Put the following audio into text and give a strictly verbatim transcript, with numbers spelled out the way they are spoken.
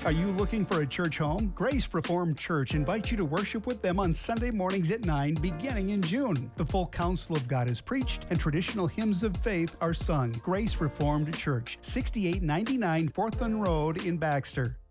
Are you looking for a church home? Grace Reformed Church invites you to worship with them on Sunday mornings at nine beginning in June. The full counsel of God is preached and traditional hymns of faith are sung. Grace Reformed Church, sixty-eight ninety-nine Fourthland Road in Baxter.